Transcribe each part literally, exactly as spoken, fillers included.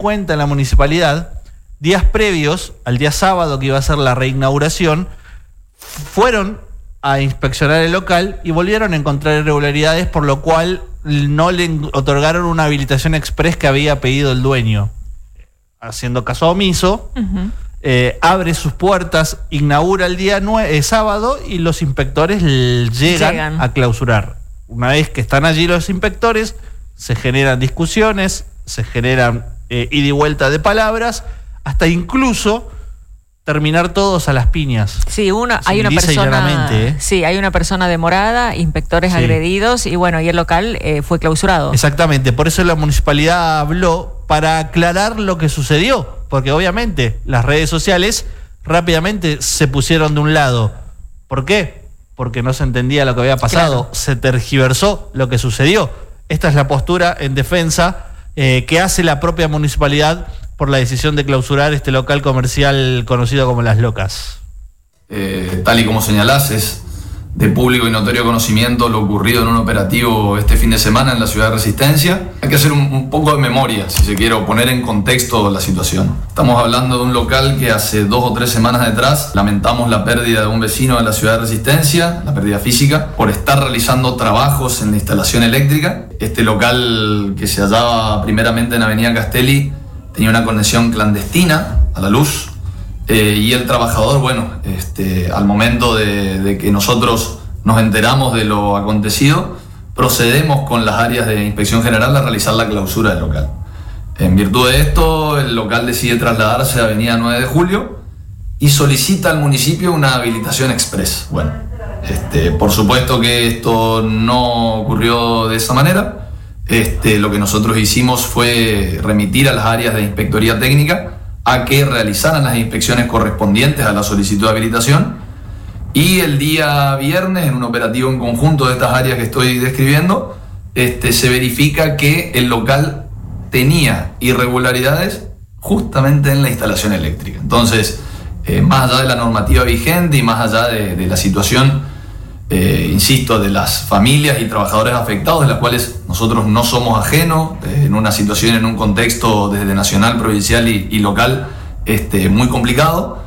cuenta en la municipalidad, días previos al día sábado que iba a ser la reinauguración, fueron a inspeccionar el local y volvieron a encontrar irregularidades, por lo cual no le otorgaron una habilitación express que había pedido el dueño. Haciendo caso omiso, uh-huh. eh, abre sus puertas, inaugura el día nueve, eh, sábado, y los inspectores llegan, llegan a clausurar. Una vez que están allí los inspectores, se generan discusiones, se generan eh, ida y vuelta de palabras, hasta incluso terminar todos a las piñas. Sí, una, hay una persona, ¿eh? sí, hay una persona demorada, inspectores sí. agredidos, y bueno, y el local eh, fue clausurado. Exactamente, por eso la municipalidad habló para aclarar lo que sucedió, porque obviamente las redes sociales rápidamente se pusieron de un lado. ¿Por qué? Porque no se entendía lo que había pasado, claro. Se tergiversó lo que sucedió. Esta es la postura en defensa eh, que hace la propia municipalidad por la decisión de clausurar este local comercial conocido como Las Locas. Eh, tal y como señalás, es de público y notorio conocimiento lo ocurrido en un operativo este fin de semana en la ciudad de Resistencia. Hay que hacer un, un poco de memoria, si se quiere, o poner en contexto la situación. Estamos hablando de un local que hace dos o tres semanas detrás lamentamos la pérdida de un vecino de la ciudad de Resistencia, la pérdida física, por estar realizando trabajos en la instalación eléctrica. Este local, que se hallaba primeramente en Avenida Castelli, tenía una conexión clandestina a la luz, eh, y el trabajador, bueno, este, al momento de, de que nosotros nos enteramos de lo acontecido, procedemos con las áreas de inspección general a realizar la clausura del local. En virtud de esto, el local decide trasladarse a Avenida nueve de julio y solicita al municipio una habilitación express. Bueno, este, por supuesto que esto no ocurrió de esa manera. Este, lo que nosotros hicimos fue remitir a las áreas de inspectoría técnica a que realizaran las inspecciones correspondientes a la solicitud de habilitación, y el día viernes, en un operativo en conjunto de estas áreas que estoy describiendo, este, se verifica que el local tenía irregularidades justamente en la instalación eléctrica. Entonces, eh, más allá de la normativa vigente y más allá de, de la situación, Eh, insisto, de las familias y trabajadores afectados, de las cuales nosotros no somos ajenos, eh, en una situación, en un contexto desde nacional, provincial y, y local este, muy complicado,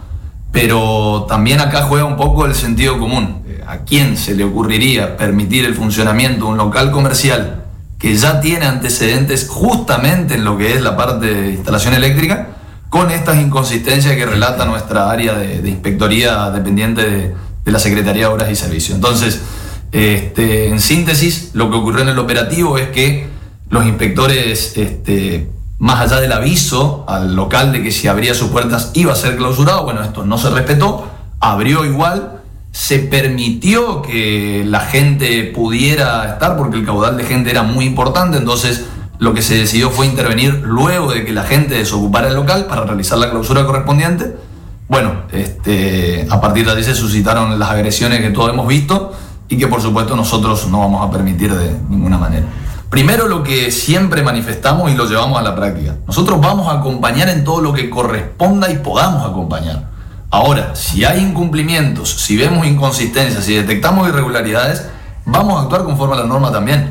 pero también acá juega un poco el sentido común. Eh, ¿A quién se le ocurriría permitir el funcionamiento de un local comercial que ya tiene antecedentes justamente en lo que es la parte de instalación eléctrica, con estas inconsistencias que relata nuestra área de, de inspectoría dependiente de de la Secretaría de Obras y Servicios? Entonces, este, en síntesis, lo que ocurrió en el operativo es que los inspectores, este, más allá del aviso al local de que si abría sus puertas iba a ser clausurado, bueno, esto no se respetó, abrió igual, se permitió que la gente pudiera estar porque el caudal de gente era muy importante. Entonces lo que se decidió fue intervenir luego de que la gente desocupara el local para realizar la clausura correspondiente. Bueno, este, a partir de ahí se suscitaron las agresiones que todos hemos visto y que por supuesto nosotros no vamos a permitir de ninguna manera. Primero, lo que siempre manifestamos y lo llevamos a la práctica: nosotros vamos a acompañar en todo lo que corresponda y podamos acompañar. Ahora, si hay incumplimientos, si vemos inconsistencias, si detectamos irregularidades, vamos a actuar conforme a la norma también.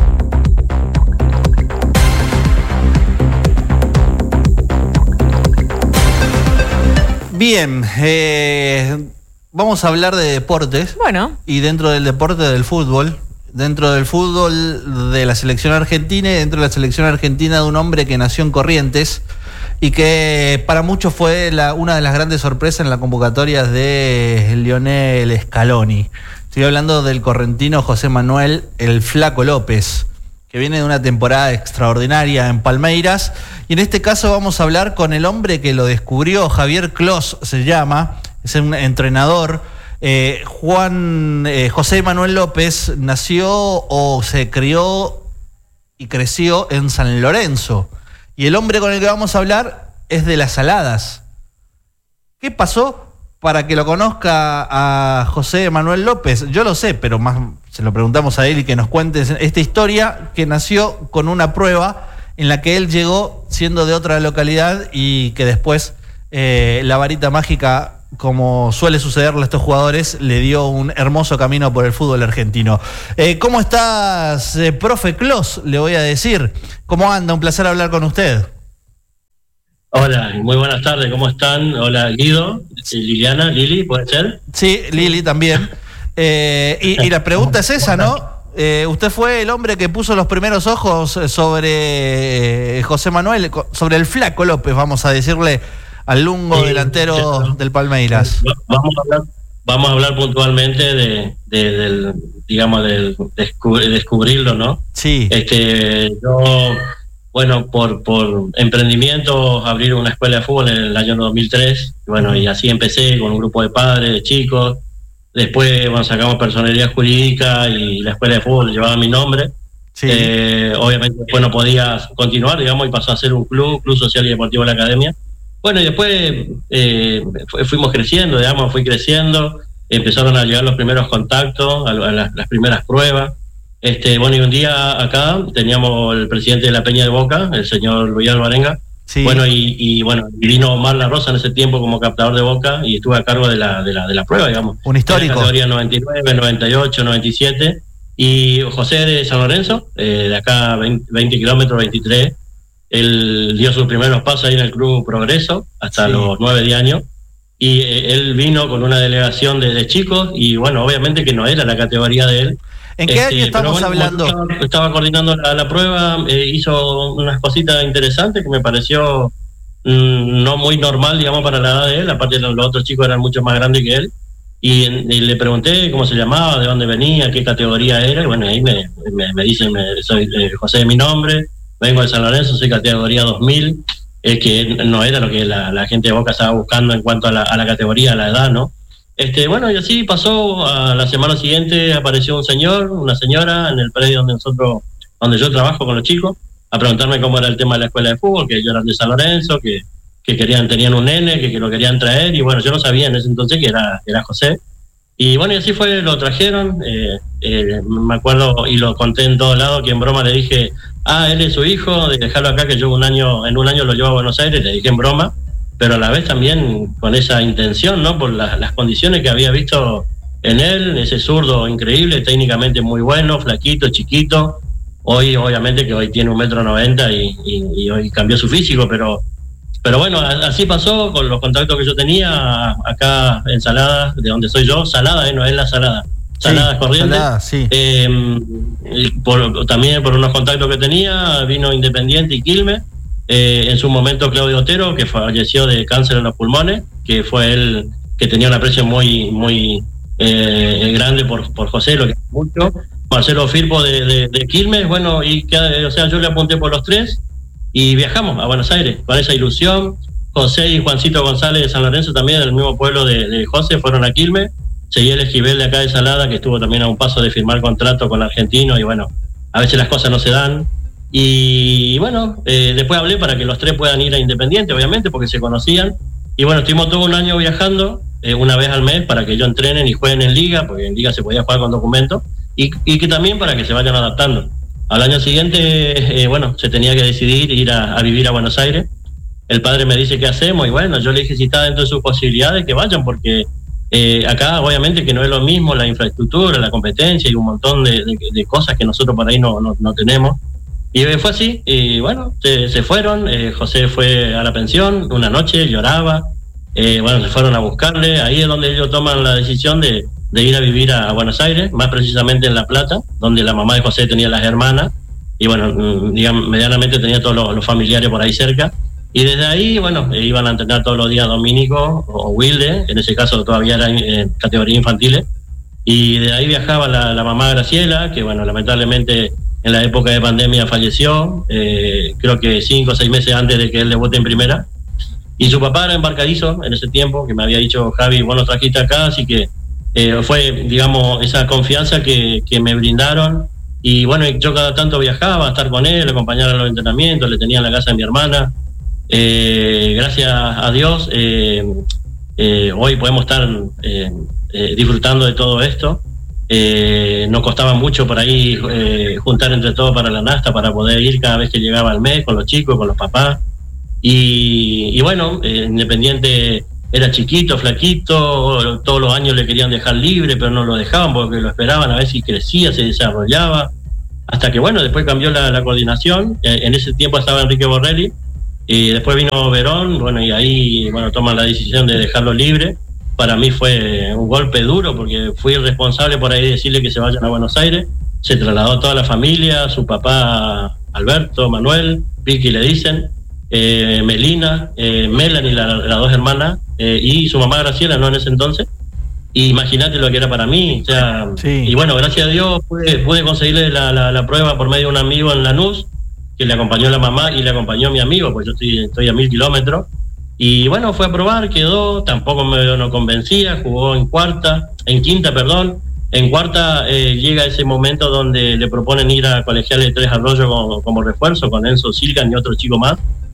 Bien, eh, vamos a hablar de deportes. Bueno. Y dentro del deporte del fútbol, dentro del fútbol de la selección argentina y dentro de la selección argentina de un hombre que nació en Corrientes y que para muchos fue la, una de las grandes sorpresas en la convocatoria de Lionel Scaloni. Estoy hablando del correntino José Manuel El Flaco López, que viene de una temporada extraordinaria en Palmeiras. Y en este caso vamos a hablar con el hombre que lo descubrió, Javier Clos se llama, es un entrenador. Eh, Juan eh, José Manuel López nació o se crió y creció en San Lorenzo. Y el hombre con el que vamos a hablar es de Las Saladas. ¿Qué pasó para que lo conozca a José Manuel López? Yo lo sé, pero más se lo preguntamos a él y que nos cuente esta historia, que nació con una prueba en la que él llegó siendo de otra localidad y que después eh, la varita mágica, como suele sucederle a estos jugadores, le dio un hermoso camino por el fútbol argentino. Eh, ¿Cómo estás, eh, profe Clos? Le voy a decir. ¿Cómo anda? Un placer hablar con usted. Hola, muy buenas tardes, ¿cómo están? Hola, Guido, Liliana, Lili, ¿puede ser? Sí, Lili también. Eh, y, y la pregunta es esa, ¿no? Eh, usted fue el hombre que puso los primeros ojos sobre José Manuel, sobre el Flaco López, vamos a decirle, al lungo sí, delantero sí, del Palmeiras. Vamos a hablar, vamos a hablar puntualmente de, de del, digamos, del descubrir, descubrirlo, ¿no? Sí. Este, yo... Bueno, por por emprendimiento, abrir una escuela de fútbol en el año dos mil tres, bueno, y así empecé con un grupo de padres, de chicos. Después, bueno, sacamos personería jurídica y la escuela de fútbol llevaba mi nombre. Sí. Eh, obviamente después no podía continuar, digamos, y pasó a ser un club, Club Social y Deportivo de la Academia. Bueno, y después eh, fuimos creciendo, digamos, fui creciendo, empezaron a llegar los primeros contactos, a, a las, las primeras pruebas. Este, bueno, y un día acá teníamos el presidente de la Peña de Boca, el señor Luis Alvarenga. Sí. Bueno, y, y bueno, vino Omar La Rosa en ese tiempo como captador de Boca y estuve a cargo de la de la, de la prueba, digamos. Un histórico. Categoría noventa y nueve, noventa y ocho, noventa y siete. Y José de San Lorenzo, eh, de acá veinte, veinte kilómetros, veintitrés. Él dio sus primeros pasos ahí en el Club Progreso hasta sí. los nueve de años. Y eh, él vino con una delegación de, de chicos y bueno, obviamente que no era la categoría de él. ¿En qué este, año estamos bueno, hablando? Estaba, estaba coordinando la, la prueba, eh, hizo unas cositas interesantes que me pareció mmm, no muy normal, digamos, para la edad de él. Aparte, los, los otros chicos eran mucho más grandes que él. Y, y le pregunté cómo se llamaba, de dónde venía, qué categoría era. Y bueno, ahí me, me, me dicen, me, soy eh, José de mi nombre, vengo de San Lorenzo, soy categoría dos mil. Es que no era lo que la, la gente de Boca estaba buscando en cuanto a la, a la categoría, a la edad, ¿no? Este, bueno, y así pasó. A la semana siguiente apareció un señor, una señora en el predio donde nosotros, donde yo trabajo con los chicos, a preguntarme cómo era el tema de la escuela de fútbol, que ellos eran de San Lorenzo, que, que querían, tenían un nene, que, que lo querían traer, y bueno, yo no sabía en ese entonces que era, que era José. Y bueno, y así fue, lo trajeron, eh, eh, me acuerdo, y lo conté en todos lados, que en broma le dije, ah, él es su hijo, de dejarlo acá, que yo un año, en un año lo llevo a Buenos Aires, le dije en broma, pero a la vez también con esa intención, ¿no? Por la, las condiciones que había visto en él, ese zurdo increíble, técnicamente muy bueno, flaquito, chiquito. Hoy, obviamente, que hoy tiene un metro noventa y, y, y hoy cambió su físico, pero pero bueno, así pasó con los contactos que yo tenía acá en Salada, de donde soy yo. Salada, ¿eh? No es la Salada. Salada sí, Corrientes. Salada, sí. Eh, por, también por unos contactos que tenía, vino Independiente y Quilmes. Eh, en su momento Claudio Otero, que falleció de cáncer en los pulmones, que fue él que tenía un aprecio muy muy eh, grande por, por José, lo que mucho. Marcelo Firpo de, de, de Quilmes, bueno, y que, o sea, yo le apunté por los tres y viajamos a Buenos Aires con esa ilusión. José y Juancito González de San Lorenzo, también del mismo pueblo de, de José, fueron a Quilmes. Seguí el Esquivel de acá de Salada, que estuvo también a un paso de firmar contrato con el argentino, y bueno, a veces las cosas no se dan. Y bueno, eh, después hablé para que los tres puedan ir a Independiente, obviamente, porque se conocían. Y bueno, estuvimos todo un año viajando, eh, una vez al mes, para que ellos entrenen y jueguen en Liga, porque en Liga se podía jugar con documentos, y, y que también para que se vayan adaptando. Al año siguiente, eh, bueno, se tenía que decidir ir a, a vivir a Buenos Aires. El padre me dice, ¿qué hacemos? Y bueno, yo le dije, si está dentro de sus posibilidades, que vayan, porque eh, acá obviamente que no es lo mismo la infraestructura, la competencia y un montón de, de, de cosas que nosotros por ahí no, no, no tenemos. Y fue así, y bueno, se, se fueron. eh, José fue a la pensión una noche, lloraba, eh, bueno, se fueron a buscarle. Ahí es donde ellos toman la decisión de, de ir a vivir a, a Buenos Aires, más precisamente en La Plata, donde la mamá de José tenía las hermanas, y bueno, digamos, medianamente tenía todos los, los familiares por ahí cerca. Y desde ahí, bueno, eh, iban a entrenar todos los días Domínico o Wilde, en ese caso todavía era en eh, categoría infantiles, y de ahí viajaba la, la mamá Graciela, que bueno, lamentablemente en la época de pandemia falleció, eh, creo que cinco o seis meses antes de que él debute en primera. Y su papá era embarcadizo en ese tiempo, que me había dicho, Javi, vos nos trajiste acá, así que eh, fue, digamos, esa confianza que, que me brindaron. Y bueno, yo cada tanto viajaba a estar con él, acompañar a los entrenamientos, le tenía en la casa de mi hermana. Eh, gracias a Dios, eh, eh, hoy podemos estar eh, eh, disfrutando de todo esto. Eh, nos costaba mucho por ahí eh, juntar entre todos para la nasta, para poder ir cada vez que llegaba al mes con los chicos, con los papás. Y, y bueno, eh, Independiente era chiquito, flaquito, todos los años le querían dejar libre, pero no lo dejaban porque lo esperaban a ver si crecía, se desarrollaba. Hasta que bueno, después cambió la, la coordinación. Eh, en ese tiempo estaba Enrique Borrelli, Y después vino Verón, bueno, y ahí, bueno, toman la decisión de dejarlo libre. Para mí fue un golpe duro porque fui responsable por ahí de decirle que se vayan a Buenos Aires. Se trasladó toda la familia, su papá Alberto, Manuel, Vicky le dicen, eh, Melina, eh, Melanie, las la dos hermanas, eh, y su mamá Graciela, ¿no? En ese entonces. Y imagínate lo que era para mí, o sea, sí. Y bueno, gracias a Dios pude, pude conseguirle la, la, la prueba por medio de un amigo en Lanús, que le acompañó a la mamá y le acompañó a mi amigo, pues yo estoy, estoy a mil kilómetros. Y bueno, fue a probar, quedó, tampoco me no convencía, jugó en cuarta, en quinta, perdón. En cuarta eh, llega ese momento donde le proponen ir a Colegial de Tres Arroyos como, como refuerzo con Enzo Silgan y otro chico más.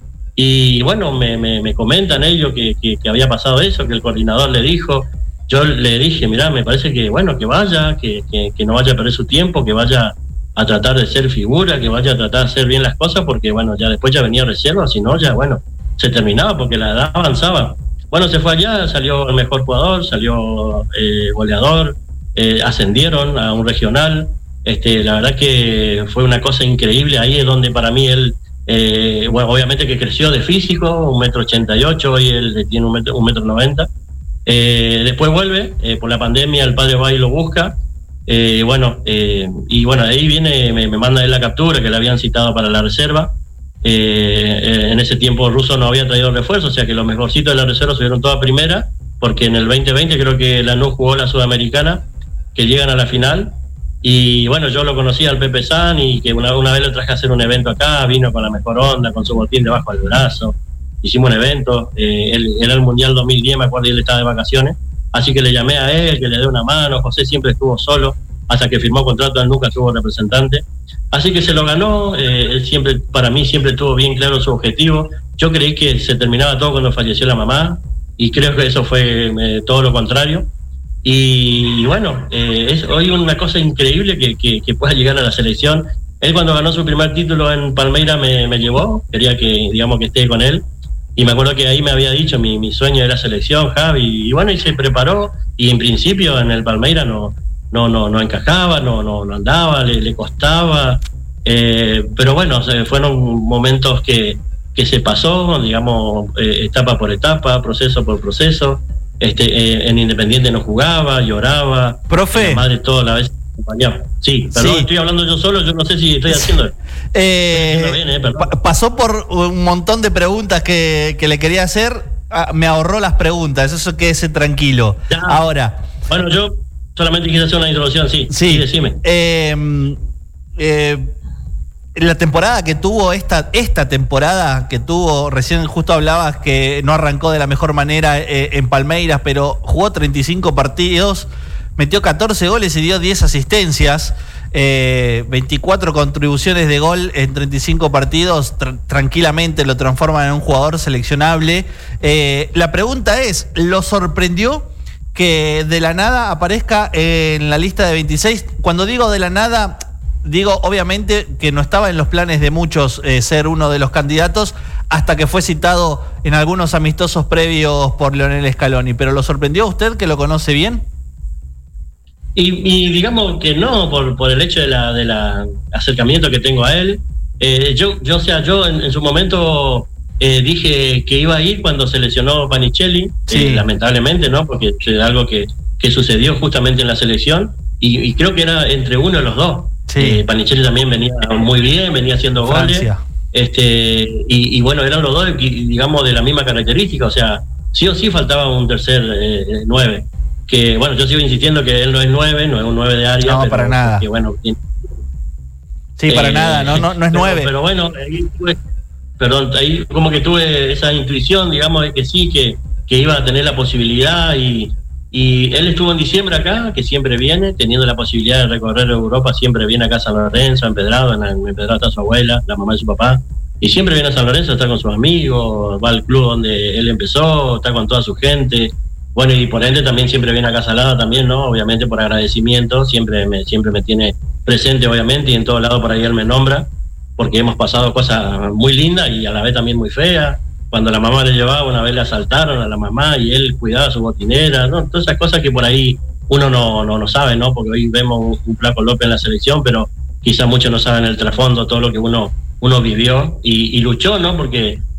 Y bueno, me, me, me comentan ellos que, que, que había pasado eso, que el coordinador le dijo. Yo le dije, mirá, me parece que bueno, que vaya, que, que, que no vaya a perder su tiempo, que vaya a tratar de ser figura, que vaya a tratar de hacer bien las cosas, porque bueno, ya después ya venía reserva, si no, ya bueno, se terminaba porque la edad avanzaba. Bueno, se fue allá, salió el mejor jugador, salió eh, goleador, eh, ascendieron a un regional. Este, la verdad que fue una cosa increíble. Ahí es donde para mí él, eh, bueno, obviamente que creció de físico, un metro ochenta y ocho, hoy él tiene un metro, un metro noventa. Eh, después vuelve, eh, por la pandemia el padre va y lo busca. Eh, bueno, eh, y bueno, ahí viene, me, me manda él la captura que le habían citado para la reserva. Eh, eh, en ese tiempo Russo no había traído refuerzo, o sea que los mejorcitos de la reserva subieron toda primera, porque en el veinte veinte creo que Lanús jugó la Sudamericana, que llegan a la final. Y bueno, yo lo conocí al Pepe San y que una, una vez lo traje a hacer un evento acá, vino con la mejor onda, con su botín debajo del brazo. Hicimos un evento, eh, él, era el Mundial dos mil diez, me acuerdo, y él estaba de vacaciones, así que le llamé a él, que le dé una mano. José siempre estuvo solo, hasta que firmó contrato, él nunca tuvo representante, así que se lo ganó. Eh, él siempre, para mí siempre tuvo bien claro su objetivo. Yo creí que se terminaba todo cuando falleció la mamá, y creo que eso fue eh, todo lo contrario. Y, y bueno, eh, es hoy una cosa increíble que, que, que pueda llegar a la selección. Él cuando ganó su primer título en Palmeiras me, me llevó, quería que, digamos, que esté con él. Y me acuerdo que ahí me había dicho, mi, mi sueño era selección, Javi, y bueno, y se preparó, y en principio en el Palmeiras no, no, no, no encajaba, no, no, no andaba, le, le costaba, eh, pero bueno, se, fueron momentos que, que se pasó, digamos, eh, etapa por etapa, proceso por proceso. Este, eh, en Independiente no jugaba, lloraba, profe, la madre toda la vez acompañaba. Sí, perdón, sí. Estoy hablando yo solo, yo no sé si estoy haciendo. Eh, estoy haciendo bien, eh, pa- pasó por un montón de preguntas que, que le quería hacer, ah, me ahorró las preguntas, eso quédese tranquilo. Ya. Ahora. Bueno, yo solamente quise hacer una introducción, sí. Sí, sí decime. Eh, eh, la temporada que tuvo, esta, esta temporada que tuvo, recién justo hablabas que no arrancó de la mejor manera eh, en Palmeiras, pero jugó treinta y cinco partidos, metió catorce goles y dio diez asistencias, eh, veinticuatro contribuciones de gol en treinta y cinco partidos, tra- tranquilamente lo transforman en un jugador seleccionable. Eh, la pregunta es, ¿lo sorprendió que de la nada aparezca en la lista de veintiséis? Cuando digo de la nada, digo obviamente que no estaba en los planes de muchos eh, ser uno de los candidatos, hasta que fue citado en algunos amistosos previos por Leonel Scaloni. ¿Pero lo sorprendió a usted, que lo conoce bien? Y, y digamos que no, por, por el hecho de la, de la acercamiento que tengo a él. Eh, yo, yo, o sea, yo en, en su momento eh, dije que iba a ir cuando se lesionó Panichelli, sí. eh, lamentablemente, ¿no? Porque es algo que, que sucedió justamente en la selección, y, y creo que era entre uno de los dos. Sí. Eh, Panichelli también venía muy bien, venía haciendo Francia. goles. Este, y, y bueno, eran los dos, digamos, de la misma característica, o sea, sí o sí faltaba un tercer eh, nueve. Que bueno, yo sigo insistiendo que él no es nueve, no es un nueve de área. No, pero, para nada. Que, bueno, sí, eh, para nada, no, no, no es pero, nueve. Pero bueno, ahí tuve, perdón, ahí como que tuve esa intuición, digamos, de que sí, que, que iba a tener la posibilidad. Y, y él estuvo en diciembre acá, que siempre viene, teniendo la posibilidad de recorrer Europa, siempre viene acá a San Lorenzo, a Empedrado, en, en Empedrado está su abuela, la mamá de su papá, y siempre viene a San Lorenzo, está con sus amigos, va al club donde él empezó, está con toda su gente. Bueno, y por ende también siempre viene acá Salada también, ¿no? Obviamente por agradecimiento, siempre me, siempre me tiene presente, obviamente, y en todos lados por ahí él me nombra, porque hemos pasado cosas muy lindas y a la vez también muy feas. Cuando la mamá le llevaba, una vez le asaltaron a la mamá y él cuidaba su botinera, ¿no? Todas esas cosas que por ahí uno no, no, no sabe, ¿no? Porque hoy vemos un, un Flaco López en la selección, pero quizás muchos no saben el trasfondo, todo lo que uno, uno vivió y, y luchó, ¿no? Porque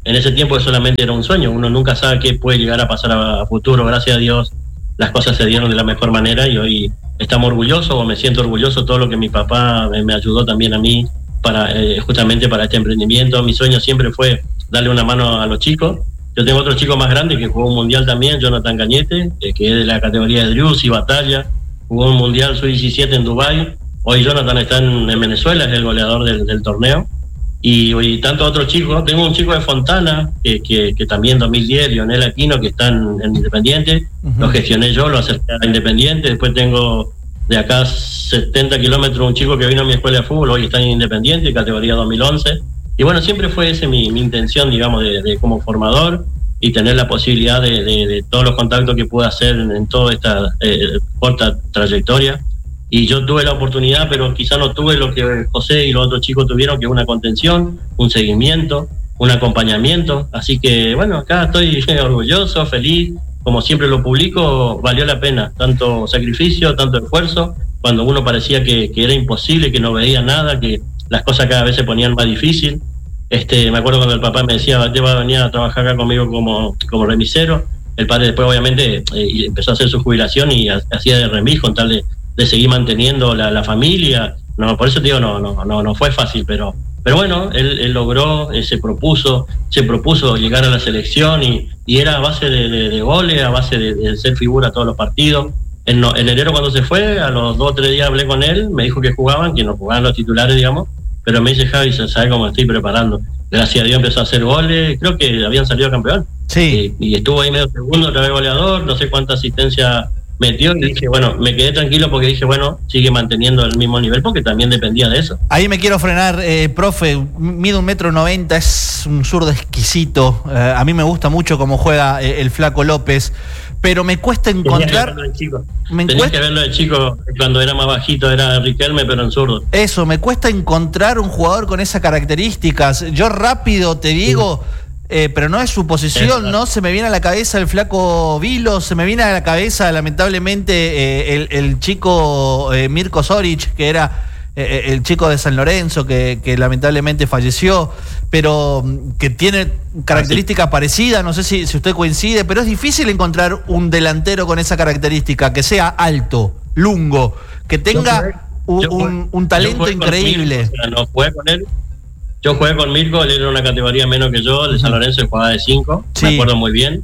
en ese tiempo solamente era un sueño, uno nunca sabe qué puede llegar a pasar a, a futuro. Gracias a Dios las cosas se dieron de la mejor manera y hoy estamos orgullosos, o me siento orgulloso de todo lo que mi papá me, me ayudó también a mí para eh, justamente para este emprendimiento. Mi sueño siempre fue darle una mano a los chicos. Yo tengo otro chico más grande que jugó un mundial también, Jonathan Cañete, eh, que es de la categoría de Drius y Batalla, jugó un mundial sub diecisiete en Dubái. Hoy Jonathan está en, en Venezuela, es el goleador del, del torneo. Y, y tantos otros chicos, tengo un chico de Fontana, que, que, que también en dos mil diez, Lionel Aquino, que está en, en Independiente, uh-huh. Lo gestioné yo, lo acerqué a Independiente. Después tengo de acá setenta kilómetros un chico que vino a mi escuela de fútbol, hoy está en Independiente, categoría dos mil once. Y bueno, siempre fue esa mi, mi intención, digamos, de, de como formador, y tener la posibilidad de, de, de todos los contactos que pude hacer en, en toda esta eh, corta trayectoria. Y yo tuve la oportunidad, pero quizá no tuve lo que José y los otros chicos tuvieron, que es una contención, un seguimiento, un acompañamiento. Así que bueno, acá estoy orgulloso, feliz. Como siempre lo publico, valió la pena, tanto sacrificio, tanto esfuerzo, cuando uno parecía que, que era imposible, que no veía nada, que las cosas cada vez se ponían más difícil. Este, me acuerdo cuando el papá me decía, te va a venir a trabajar acá conmigo como, como remisero. El padre después obviamente eh, empezó a hacer su jubilación y ha, hacía de remis con tal de, de seguir manteniendo la, la familia. No, por eso te digo, no, no, no, no fue fácil, pero, pero bueno, él, él logró, él se propuso, se propuso llegar a la selección y, y era a base de, de, de goles, a base de, de ser figura todos los partidos. En, no, en enero cuando se fue, a los dos o tres días hablé con él, me dijo que jugaban, que no jugaban los titulares, digamos, pero me dice, Javi, ¿sabes cómo estoy preparando? Gracias a Dios empezó a hacer goles, creo que habían salido campeón. Sí. Y, y estuvo ahí medio segundo, otra vez goleador, no sé cuánta asistencia metió, y dije, bueno, me quedé tranquilo porque dije, bueno, sigue manteniendo el mismo nivel, porque también dependía de eso. Ahí me quiero frenar, eh, profe, mide un metro noventa, es un zurdo exquisito, eh, a mí me gusta mucho cómo juega eh, el Flaco López, pero me cuesta encontrar... Tenías que verlo de chico, me Tenías cuesta... que verlo de chico, cuando era más bajito era Riquelme, pero en zurdo. Eso, me cuesta encontrar un jugador con esas características. Yo rápido te digo... Sí. Eh, pero no es su posición, ¿no? Se me viene a la cabeza el Flaco Vilo, se me viene a la cabeza, lamentablemente, eh, el, el chico eh, Mirko Soric, que era eh, el chico de San Lorenzo, que, que lamentablemente falleció, pero que tiene características ah, sí. parecidas, no sé si, si usted coincide, pero es difícil encontrar un delantero con esa característica, que sea alto, lungo, que tenga un, un, un talento increíble. Mirko, o sea, no jugué con él. Yo jugué con Mirko, él era una categoría menos que yo, de San Lorenzo, y jugaba de cinco, sí. Me acuerdo muy bien.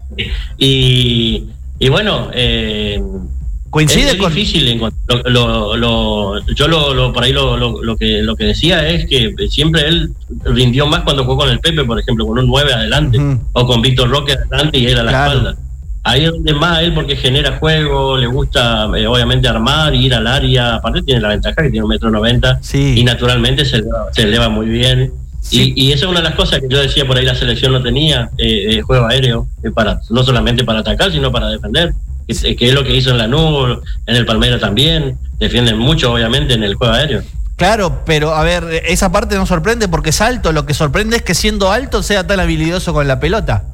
Y, y bueno, eh, coincide es con... difícil encontrar. Lo, lo, lo, yo lo, lo, por ahí lo, lo, lo, que, lo que decía es que siempre él rindió más cuando jugó con el Pepe, por ejemplo, con un nueve adelante, uh-huh. o con Víctor Roque adelante y él a la claro. espalda. Ahí es donde más él, porque genera juego, le gusta eh, obviamente armar, ir al área, aparte tiene la ventaja que tiene un metro noventa, sí. y naturalmente se eleva, se eleva muy bien. Sí. Y, y esa es una de las cosas que yo decía, por ahí la selección no tenía, eh, eh, juego aéreo, eh, para no solamente para atacar, sino para defender, que, que es lo que hizo en Lanús, en el Palmeiras también, defienden mucho obviamente en el juego aéreo. Claro, pero a ver, esa parte no sorprende porque es alto, lo que sorprende es que siendo alto sea tan habilidoso con la pelota.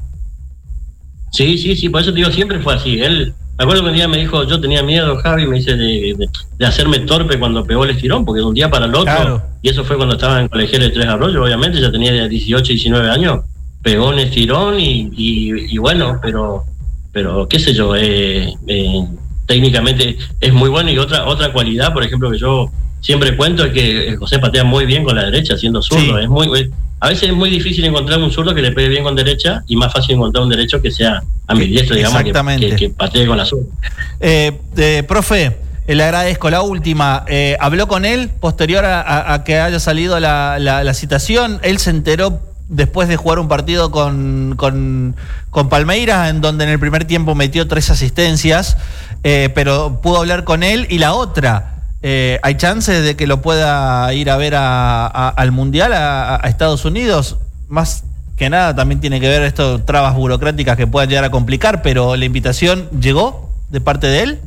Sí, sí, sí, por eso te digo, siempre fue así. Él, me acuerdo que un día me dijo, yo tenía miedo, Javi, me dice, de, de, de hacerme torpe cuando pegó el estirón, porque de un día para el otro, claro. y eso fue cuando estaba en Colegial de Tres Arroyos, obviamente, ya tenía dieciocho, diecinueve años, pegó un estirón y, y, y bueno, pero, pero qué sé yo, eh, eh, técnicamente es muy bueno. Y otra, otra cualidad, por ejemplo, que yo siempre cuento, es que José patea muy bien con la derecha, siendo zurdo, sí. es muy... Es, a veces es muy difícil encontrar un zurdo que le pegue bien con derecha y más fácil encontrar un derecho que sea ambidiestro, digamos, que, que, que patee con la zurda. Eh, eh, profe, le agradezco. La última, eh, ¿habló con él posterior a, a, a que haya salido la, la, la citación? Él se enteró después de jugar un partido con, con, con Palmeiras, en donde en el primer tiempo metió tres asistencias, eh, pero pudo hablar con él. Y la otra... Eh, ¿hay chances de que lo pueda ir a ver a, a, al Mundial, a, a Estados Unidos? Más que nada también tiene que ver esto, trabas burocráticas que puedan llegar a complicar, pero ¿la invitación llegó de parte de él?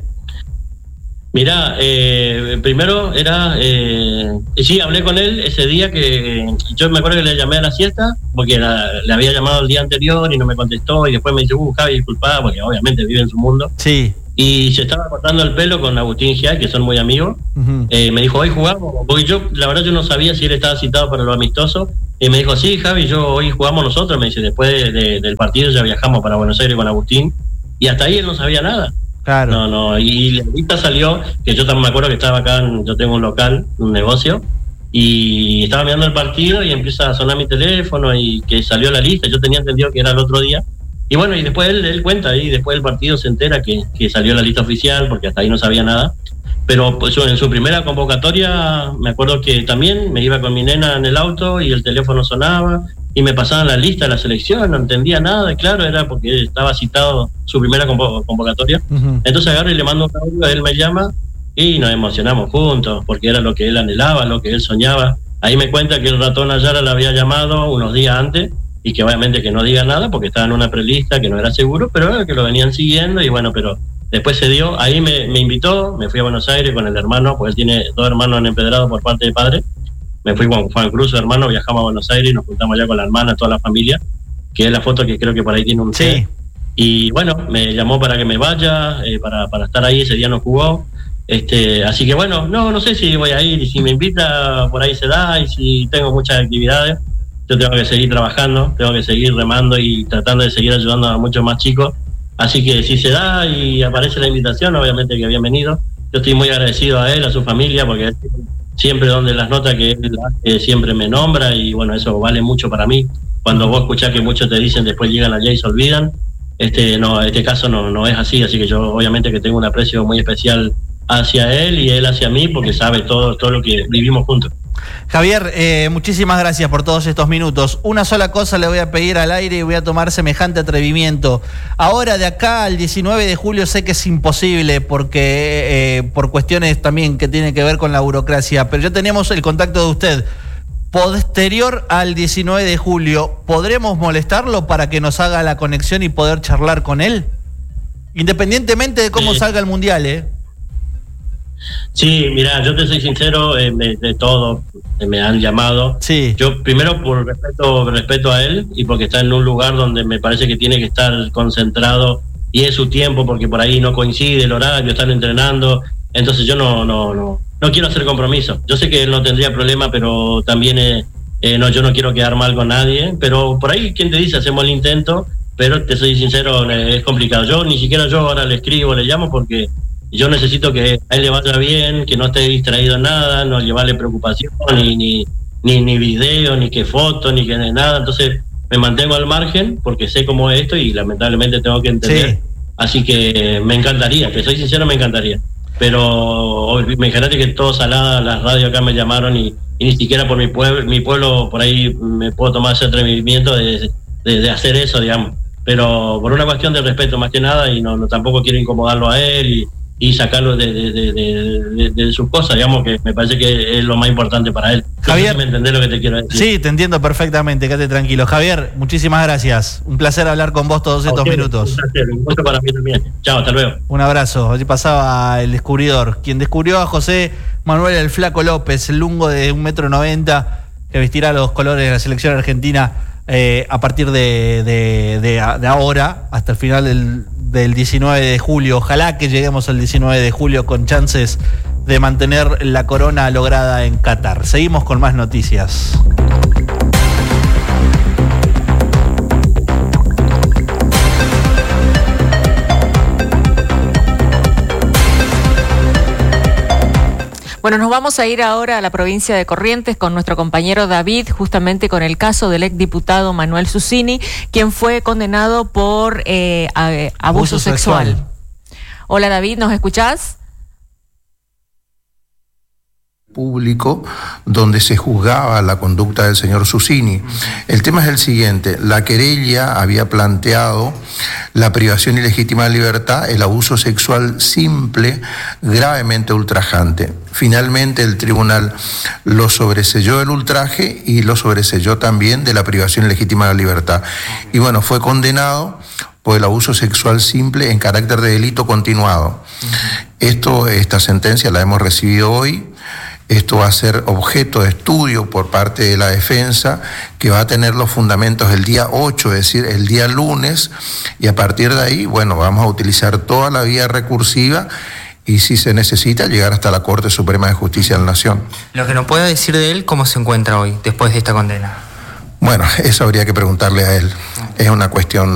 Mirá, eh, primero era... Eh, sí, hablé con él ese día, que yo me acuerdo que le llamé a la siesta, porque la, le había llamado el día anterior y no me contestó, y después me dice, uh, Javi, disculpa, porque obviamente vive en su mundo. Sí. y se estaba cortando el pelo con Agustín Giai, que son muy amigos. Uh-huh. eh, me dijo, hoy jugamos, porque yo, la verdad yo no sabía si él estaba citado para lo amistoso, y me dijo, sí, Javi, yo hoy jugamos nosotros, me dice, después de, de, del partido ya viajamos para Buenos Aires con Agustín, y hasta ahí él no sabía nada. Claro. No, no, y la lista salió, que yo también me acuerdo que estaba acá, en, yo tengo un local, un negocio, y estaba mirando el partido y empieza a sonar mi teléfono y que salió la lista, yo tenía entendido que era el otro día. Y bueno, y después él, él cuenta, y después del partido se entera que, que salió la lista oficial, porque hasta ahí no sabía nada. Pero pues, en su primera convocatoria, me acuerdo que también me iba con mi nena en el auto y el teléfono sonaba, y me pasaban la lista de la selección, no entendía nada, y claro, era porque estaba citado su primera convocatoria. Uh-huh. Entonces agarro y le mando un audio, él me llama, y nos emocionamos juntos, porque era lo que él anhelaba, lo que él soñaba. Ahí me cuenta que el ratón Ayala le había llamado unos días antes, y que obviamente que no diga nada porque estaba en una prelista, que no era seguro, pero que lo venían siguiendo, y bueno, pero después se dio, ahí me, me invitó, me fui a Buenos Aires con el hermano, porque él tiene dos hermanos en Empedrado por parte de padre, me fui con Juan Cruz, su hermano, viajamos a Buenos Aires y nos juntamos allá con la hermana, toda la familia, que es la foto que creo que por ahí tiene un sí. C. Y bueno, me llamó para que me vaya, eh, para, para estar ahí, ese día no jugó, este, así que bueno, no, no sé si voy a ir, y si me invita, por ahí se da, y si tengo muchas actividades, yo tengo que seguir trabajando, tengo que seguir remando y tratando de seguir ayudando a muchos más chicos. Así que si se da y aparece la invitación, obviamente que bienvenido. Yo estoy muy agradecido a él, a su familia, porque siempre donde las notas que él hace, siempre me nombra, y bueno, eso vale mucho para mí. Cuando vos escuchás que muchos te dicen, después llegan allá y se olvidan, este no, este caso no, no es así, así que yo obviamente que tengo un aprecio muy especial hacia él y él hacia mí, porque sabe todo, todo lo que vivimos juntos. Javier, eh, muchísimas gracias por todos estos minutos. Una sola cosa le voy a pedir al aire y voy a tomar semejante atrevimiento. Ahora, de acá al diecinueve de julio, sé que es imposible porque eh, por cuestiones también que tienen que ver con la burocracia, pero ya teníamos el contacto de usted. Posterior al diecinueve de julio, ¿podremos molestarlo para que nos haga la conexión y poder charlar con él? Independientemente de cómo sí. salga el Mundial, ¿eh? Sí, mira, yo te soy sincero, eh, me, de todo, eh, me han llamado. Sí. Yo primero por respeto, respeto a él, y porque está en un lugar donde me parece que tiene que estar concentrado, y es su tiempo, porque por ahí no coincide el horario, están entrenando, entonces yo no, no, no, no quiero hacer compromiso. Yo sé que él no tendría problema, pero también eh, eh, no, yo no quiero quedar mal con nadie, pero por ahí, ¿quién te dice? Hacemos el intento, pero te soy sincero, eh, es complicado. Yo ni siquiera yo ahora le escribo, le llamo, porque yo necesito que a él le vaya bien, que no esté distraído en nada, no llevarle preocupación, ni ni ni, ni video, ni que foto, ni que nada. Entonces me mantengo al margen porque sé cómo es esto y lamentablemente tengo que entender. Sí. Así que me encantaría, que soy sincero, me encantaría. Pero me imagínate que todos Salada, las radios acá me llamaron y, y ni siquiera por mi pueblo, mi pueblo por ahí me puedo tomar ese atrevimiento de, de, de hacer eso, digamos. Pero por una cuestión de respeto más que nada, y no, no tampoco quiero incomodarlo a él y y sacarlo de, de, de, de, de, de sus cosas, digamos, que me parece que es lo más importante para él. Javier, ¿me entendés lo que te quiero decir? Sí, te entiendo perfectamente, quédate tranquilo. Javier, muchísimas gracias. Un placer hablar con vos todos estos okay, minutos. Un placer, un gusto para mí también. Chao, hasta luego. Un abrazo. Allí pasaba el descubridor, quien descubrió a José Manuel el Flaco López, el lungo de un metro noventa, que vestirá los colores de la selección argentina eh, a partir de, de, de, de ahora, hasta el final del del diecinueve de julio. Ojalá que lleguemos al diecinueve de julio con chances de mantener la corona lograda en Qatar. Seguimos con más noticias. Bueno, nos vamos a ir ahora a la provincia de Corrientes con nuestro compañero David, justamente con el caso del exdiputado Manuel Susini, quien fue condenado por eh, a, abuso, abuso sexual. sexual. Hola David, ¿nos escuchás? Público donde se juzgaba la conducta del señor Susini. El tema es el siguiente: la querella había planteado la privación ilegítima de libertad, el abuso sexual simple, gravemente ultrajante. Finalmente el tribunal lo sobreselló del ultraje y lo sobreselló también de la privación ilegítima de libertad. Y bueno, fue condenado por el abuso sexual simple en carácter de delito continuado. Esto, esta sentencia la hemos recibido hoy. Esto va a ser objeto de estudio por parte de la defensa, que va a tener los fundamentos el día ocho, es decir, el día lunes, y a partir de ahí, bueno, vamos a utilizar toda la vía recursiva y si se necesita llegar hasta la Corte Suprema de Justicia de la Nación. Lo que no puedo decir de él, ¿cómo se encuentra hoy, después de esta condena? Bueno, eso habría que preguntarle a él. Es una cuestión